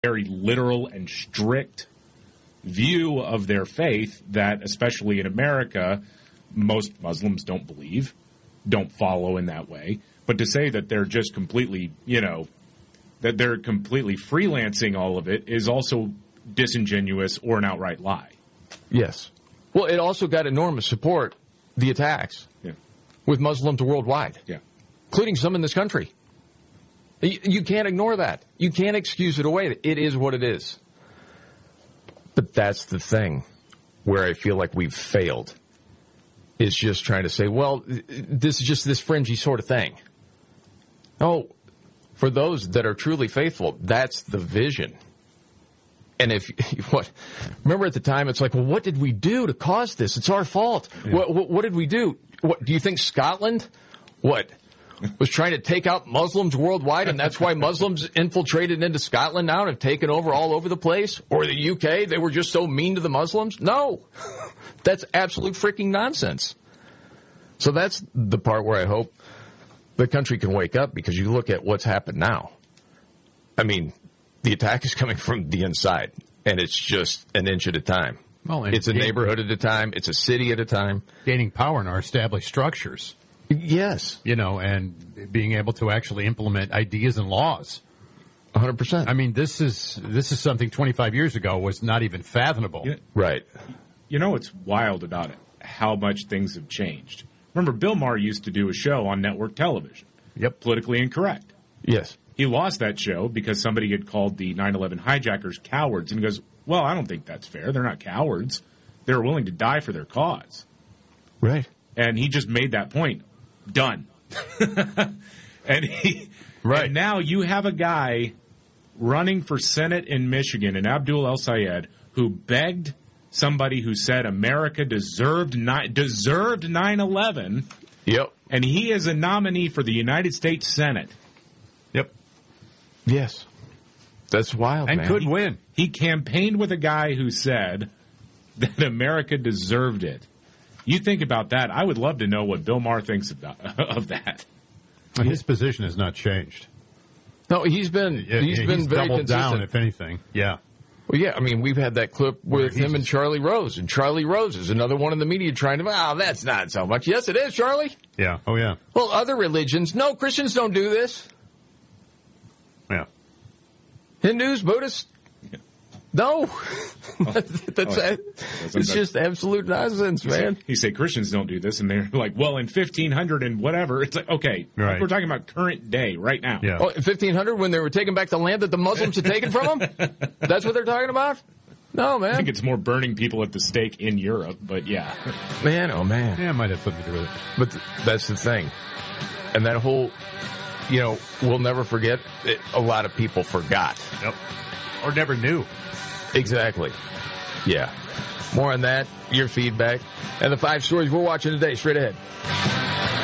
very literal and strict view of their faith that, especially in America, most Muslims don't believe, don't follow in that way. But to say that they're just completely, that they're completely freelancing all of it is also disingenuous or an outright lie. Yes. Well, it also got enormous support, the attacks, with Muslims worldwide, including some in this country. You can't ignore that. You can't excuse it away. It is what it is. But that's the thing where I feel like we've failed, is just trying to say, well, this is just this fringy sort of thing. No, for those that are truly faithful, that's the vision. And remember at the time, it's like, well, what did we do to cause this? It's our fault. Yeah. What did we do? What do you think Scotland, was trying to take out Muslims worldwide, and that's why Muslims infiltrated into Scotland now and have taken over all over the place? Or the UK, they were just so mean to the Muslims? No. That's absolute freaking nonsense. So that's the part where I hope the country can wake up, because you look at what's happened now. I mean, the attack is coming from the inside, and it's just an inch at a time. Well, it's a neighborhood at a time. It's a city at a time. Gaining power in our established structures. Yes. And being able to actually implement ideas and laws. 100%. I mean, this is something 25 years ago was not even fathomable. Right. What's wild about it? How much things have changed. Remember, Bill Maher used to do a show on network television. Yep. Politically Incorrect. Yes. He lost that show because somebody had called the 9/11 hijackers cowards. And he goes, well, I don't think that's fair. They're not cowards. They're willing to die for their cause. Right. And he just made that point. Done. And now you have a guy running for Senate in Michigan, and Abdul El-Sayed, who begged somebody who said America deserved 9/11. Yep. And he is a nominee for the United States Senate. Yep. Yes. That's wild, and man. could win. He campaigned with a guy who said that America deserved it. You think about that. I would love to know what Bill Maher thinks of that. His position has not changed. No, he's been very doubled consistent. Down, if anything. Yeah. Well, yeah, I mean, we've had that clip with him and Charlie Rose, and Charlie Rose is another one in the media trying to, that's not so much. Yes, it is, Charlie. Yeah. Oh, yeah. Well, other religions, no, Christians don't do this. Yeah. Hindus, Buddhists, no. It's just absolute nonsense, man. You say Christians don't do this, and they're like, well, in 1500 and whatever. It's like, okay, right. We're talking about current day right now. Yeah. Oh, in 1500 when they were taking back the land that the Muslims had taken from them? That's what they're talking about? No, man. I think it's more burning people at the stake in Europe, but yeah. Man, oh, man. Yeah, it might have something to do with it. But that's the thing. And that whole, we'll never forget, a lot of people forgot. Yep. Or never knew. Exactly. Yeah. More on that, your feedback, and the 5 stories we're watching today. Straight ahead.